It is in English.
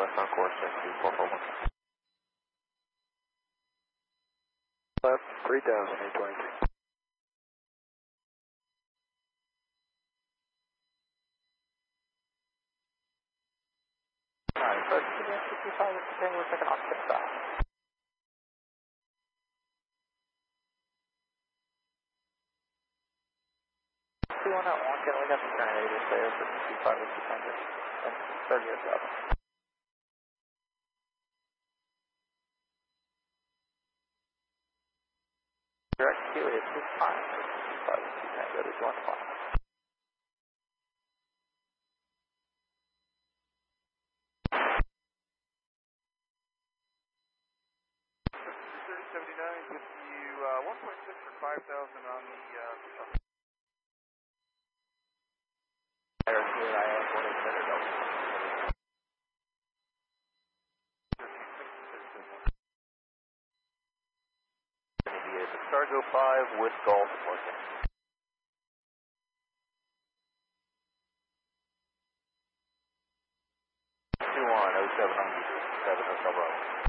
west on course, 441. Left, 3,822. Alright, first, give me a 65 with the thing, we're second off, 65. We got some grenaders there for 65 with 200 and 30 or so. Direct Q is 65 with 200, is 1 3079 with you, 1.6 for 5,000 on the, Cargo 5 with Golf working. 2107 on you, 7 Hotel Bravo.